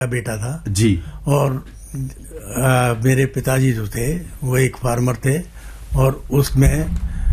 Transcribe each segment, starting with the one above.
बेटा था जी। और मेरे पिताजी जो थे वो एक फार्मर थे, और उसमें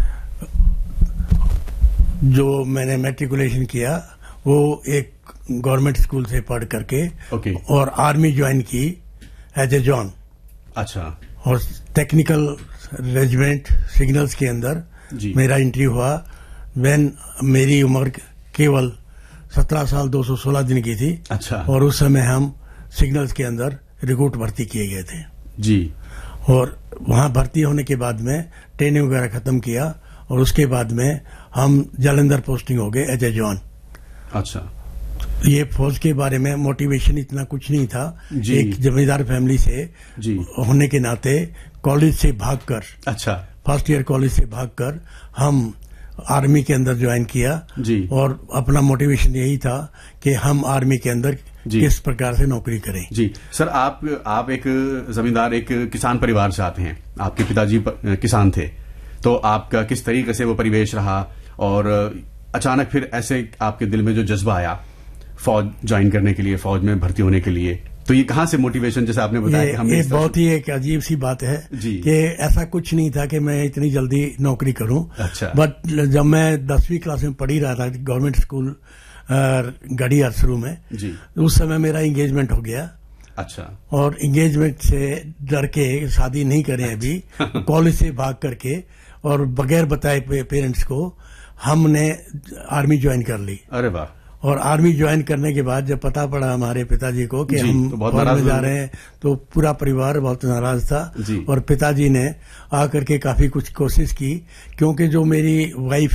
जो मैंने मैट्रिकुलेशन किया वो एक गवर्नमेंट स्कूल से पढ़ करके ओके। और आर्मी ज्वाइन की एज ए जॉन। अच्छा। और टेक्निकल रेजिमेंट सिग्नल्स के अंदर जी। मेरा एंट्री हुआ व्हेन मेरी उम्र केवल 17 साल 216 दिन की थी। अच्छा। और उस समय हम सिग्नल्स के अंदर रिक्रूट भर्ती किए गए थे जी। और वहां भर्ती होने के बाद में ट्रेनिंग वगैरह खत्म किया और उसके बाद में हम जालंधर पोस्टिंग हो गए एज ए जॉन। अच्छा। ये फौज के बारे में मोटिवेशन इतना कुछ नहीं था। जी। एक जमींदार फैमिली से जी। होने के नाते कॉलेज से भागकर, अच्छा, फर्स्ट ईयर कॉलेज से भागकर हम आर्मी के अंदर ज्वाइन किया। जी। और अपना मोटिवेशन यही था कि हम आर्मी के अंदर किस प्रकार से नौकरी करें। जी सर, आप एक जमींदार, एक किसान परिवार से आते हैं, आपके पिताजी किसान थे, तो आपका किस तरीके से वो परिवेश रहा और अचानक फिर ऐसे आपके दिल में जो जज्बा आया फौज ज्वाइन करने के लिए, फौज में भर्ती होने के लिए, तो ये कहाँ से मोटिवेशन, जैसे आपने बताया कि हमने ये बहुत ही एक अजीब सी बात है कि ऐसा कुछ नहीं था कि मैं इतनी जल्दी नौकरी करूं। अच्छा। बट जब मैं 10वीं क्लास में पढ़ी रहा था गवर्नमेंट स्कूल गढ़ी अरसरू में जी, उस समय मेरा एंगेजमेंट हो गया। अच्छा। और एंगेजमेंट से डर के शादी नहीं करें अभी, कॉलेज से भाग करके और बगैर बताए पेरेंट्स को हमने आर्मी ज्वाइन कर ली। अरे वाह। और आर्मी ज्वाइन करने के बाद जब पता पड़ा हमारे पिताजी को कि हम तो फौज में जा रहे हैं, तो पूरा परिवार बहुत नाराज था। और पिताजी ने आकर के काफी कुछ कोशिश की, क्योंकि जो मेरी वाइफ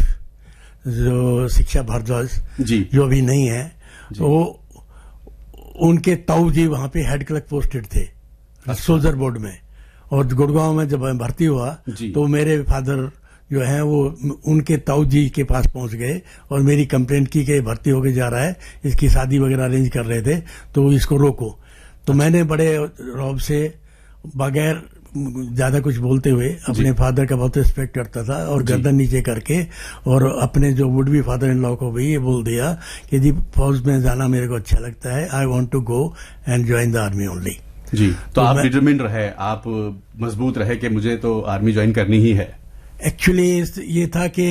जो शिक्षा भारद्वाज जो भी नहीं है, वो उनके ताऊ जी वहां पे हेड क्लर्क पोस्टेड थे सोल्जर बोर्ड में। और गुड़गांव में जब मैं भर्ती हुआ तो मेरे फादर जो है वो उनके ताऊ जी के पास पहुंच गए और मेरी कंप्लेंट की कि भर्ती होके जा रहा है, इसकी शादी वगैरह अरेंज कर रहे थे, तो इसको रोको। तो मैंने बड़े रौब से बगैर ज्यादा कुछ बोलते हुए अपने फादर का बहुत रिस्पेक्ट करता था और गर्दन नीचे करके और अपने जो would be father in law को भी ये बोल दिया कि जी फौज में जाना मेरे को अच्छा लगता है, I want to go and join the army only. जी, तो आप डिटरमिन्ड रहे, आप मजबूत रहे कि मुझे तो आर्मी ज्वाइन करनी ही है। एक्चुअली ये था कि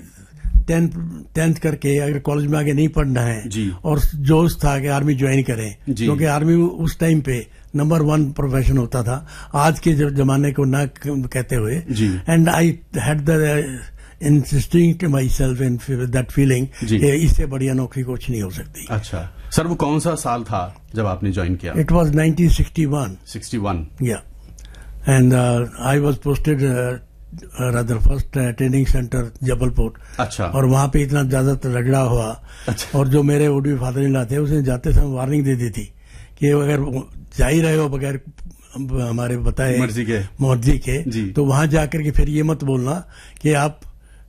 10th करके अगर कॉलेज में आगे नहीं पढ़ना है और जोश था कि आर्मी ज्वाइन करें, क्योंकि आर्मी उस टाइम पे नंबर 1 प्रोफेशन होता था, आज के जमाने को ना कहते हुए। And I had the insisting to my self in that feeling कि इससे बढ़िया नौकरी कुछ नहीं हो सकती। अच्छा सर, वो कौन सा साल था जब आपने ज्वाइन किया? It was 1961। 61 या and I was posted rather first training centre Jabalpur. अच्छा। और वहां पे इतना ज्यादा रगड़ा हुआ। अच्छा। और जो मेरे would be father in law थे उसने जाते समय वार्निंग दे दी थी कि अगर जा ही रहे हो बगैर हमारे बताए मर्जी के तो वहां जाकर के फिर ये मत बोलना कि आप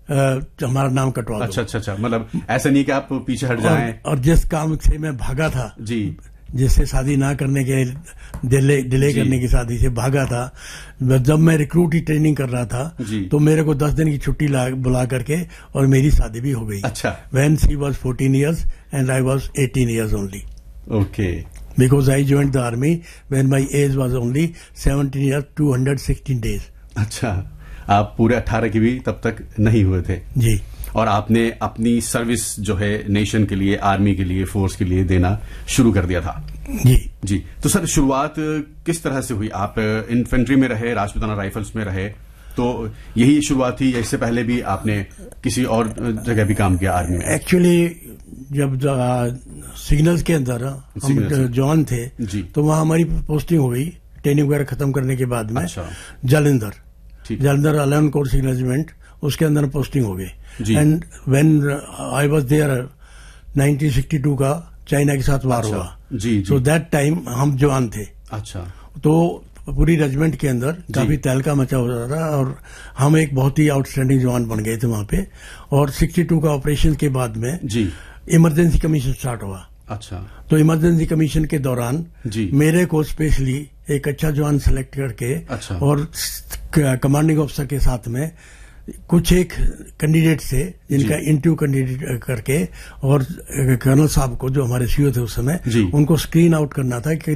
हमारा नाम कटवा दो। अच्छा, मतलब ऐसा नहीं कि आप पीछे हट जाएं। और जिस काम से मैं भागा था जिससे शादी ना करने के डिले करने की शादी से भागा था, जब मैं रिक्रूट की ट्रेनिंग कर रहा था तो मेरे को 10 दिन की छुट्टी बुला करके और मेरी शादी भी हो गई। अच्छा। When she was 14 years and I was 18 years only. Okay. Because I joined the army when my age was only 17 years 216 days. अच्छा, आप पूरे 18 की भी तब तक नहीं हुए थे। जी। और आपने अपनी सर्विस जो है नेशन के लिए, आर्मी के लिए, फोर्स के लिए देना शुरू कर दिया था। जी। तो सर शुरुआत किस तरह से हुई? आप इन्फेंट्री में रहे, राजपूताना राइफल्स में रहे, तो यही शुरुआत थी या इससे पहले भी आपने किसी और जगह भी काम किया आर्मी में? एक्चुअली जब सिग्नल्स के अंदर हम जॉन थे तो वहां हमारी पोस्टिंग हो गई ट्रेनिंग वगैरह खत्म करने के बाद में। अच्छा। जालंधर 11 कोर सिग्नल रेजिमेंट, उसके अंदर पोस्टिंग हो गई। And when I was there 1962 का चाइना के साथ वार हुआ। सो दैट टाइम हम जवान थे। अच्छा। तो पूरी रेजिमेंट के अंदर काफी तहलका मचा हो रहा था और हम एक बहुत ही आउटस्टैंडिंग जवान बन गए थे वहां पे। और 62 का ऑपरेशन के बाद में इमरजेंसी कमीशन स्टार्ट हुआ। अच्छा। तो इमरजेंसी कमीशन के दौरान मेरे को स्पेशली एक अच्छा जवान सेलेक्ट करके और कमांडिंग ऑफिसर के साथ में कुछ एक कैंडिडेट थे जिनका इंटरव्यू कैंडिडेट करके और कर्नल साहब को जो हमारे सीईओ थे उस समय उनको स्क्रीन आउट करना था कि